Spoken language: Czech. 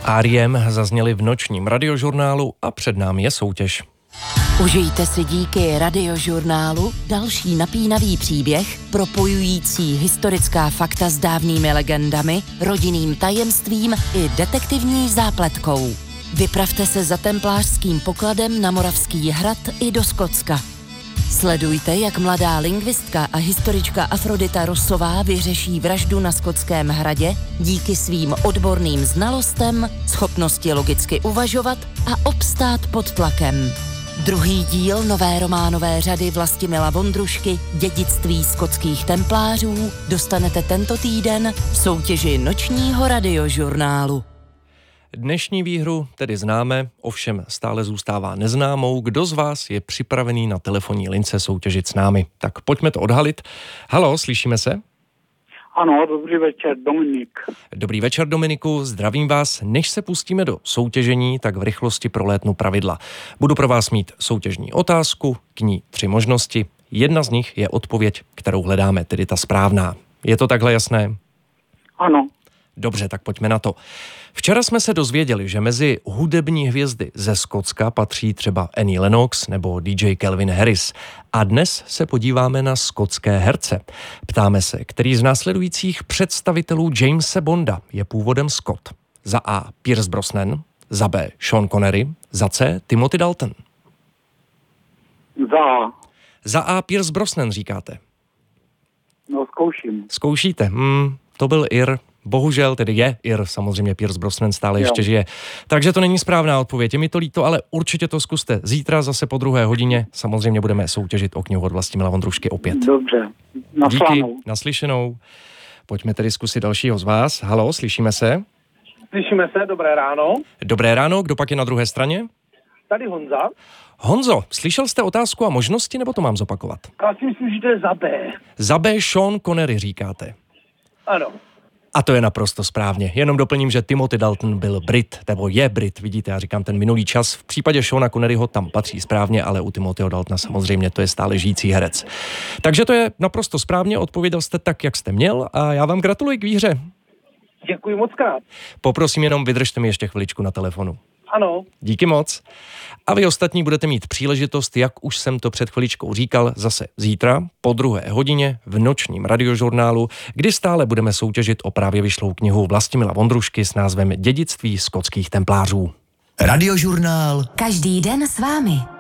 R.E.M. zazněli v nočním radiožurnálu a před námi je soutěž. Užijte si díky radiožurnálu další napínavý příběh, propojující historická fakta s dávnými legendami, rodinným tajemstvím i detektivní zápletkou. Vypravte se za templářským pokladem na Moravský hrad i do Skotska. Sledujte, jak mladá lingvistka a historička Afrodita Rossová vyřeší vraždu na Skotském hradě díky svým odborným znalostem, schopnosti logicky uvažovat a obstát pod tlakem. Druhý díl nové románové řady Vlastimila Vondrušky Dědictví skotských templářů dostanete tento týden v soutěži nočního radiožurnálu. Dnešní výhru tedy známe, ovšem stále zůstává neznámou. Kdo z vás je připravený na telefonní lince soutěžit s námi? Tak pojďme to odhalit. Haló, slyšíme se? Ano, dobrý večer, Dominik. Dobrý večer, Dominiku, zdravím vás. Než se pustíme do soutěžení, tak v rychlosti prolétnu pravidla. Budu pro vás mít soutěžní otázku, k ní 3 možnosti. Jedna z nich je odpověď, kterou hledáme, tedy ta správná. Je to takhle jasné? Ano. Dobře, tak pojďme na to. Včera jsme se dozvěděli, že mezi hudební hvězdy ze Skotska patří třeba Annie Lennox nebo DJ Calvin Harris. A dnes se podíváme na skotské herce. Ptáme se, který z následujících představitelů Jamese Bonda je původem Skot. Za A. Pierce Brosnan, za B. Sean Connery, za C. Timothy Dalton. Za A. Za A. Pierce Brosnan říkáte. No, zkouším. Zkoušíte? To byl Ir. Bohužel, tedy je Ir, samozřejmě Pierce Brosnan stále ještě žije. Takže to není správná odpověď, je mi to líto, ale určitě to zkuste. Zítra zase po 2. hodině samozřejmě budeme soutěžit o knihu od Vlastimila Vondrušky opět. Dobře, díky, naslyšenou. Pojďme tedy zkusit dalšího z vás. Haló, slyšíme se? Slyšíme se, dobré ráno. Dobré ráno, kdo pak je na druhé straně? Tady Honza. Honzo, slyšel jste otázku a možnosti, nebo to mám zopakovat? Já si myslím, že to je za B. Za B Sean Connery říkáte. Ano. A to je naprosto správně. Jenom doplním, že Timothy Dalton byl Brit, nebo je Brit, vidíte, já říkám ten minulý čas. V případě Seana Conneryho tam patří správně, ale u Timothyho Daltona samozřejmě to je stále žijící herec. Takže to je naprosto správně, odpověděl jste tak, jak jste měl a já vám gratuluji k výhře. Děkuji moc krát. Poprosím jenom, vydržte mi ještě chviličku na telefonu. Ano. Díky moc. A vy ostatní budete mít příležitost, jak už jsem to před chviličkou říkal, zase zítra po 2. hodině v nočním radiožurnálu, kdy stále budeme soutěžit o právě vyšlou knihu Vlastimila Vondrušky s názvem Dědictví skotských templářů. Radiožurnál. Každý den s vámi.